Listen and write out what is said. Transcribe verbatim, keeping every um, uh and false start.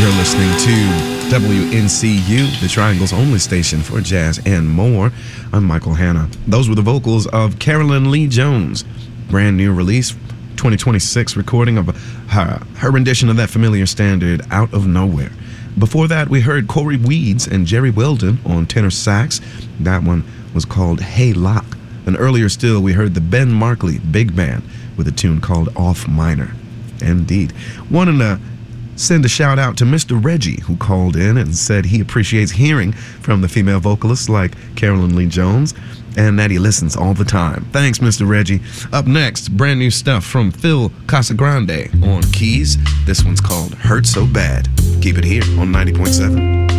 You're listening to W N C U, the Triangle's only station for jazz and more. I'm Michael Hanna. Those were the vocals of Carolyn Lee Jones. Brand new release, twenty twenty-six recording of her, her rendition of that familiar standard, Out of Nowhere. Before that, we heard Corey Weeds and Jerry Weldon on tenor sax. That one was called Hey Lock. And earlier still, we heard the Ben Markley Big Band with a tune called Off Minor. Indeed. Wanting to send a shout out to Mister Reggie, who called in and said he appreciates hearing from the female vocalists like Carolyn Lee Jones and that he listens all the time. Thanks, Mister Reggie. Up next, brand new stuff from Phil Casagrande on keys. This one's called Hurt So Bad. Keep it here on ninety point seven.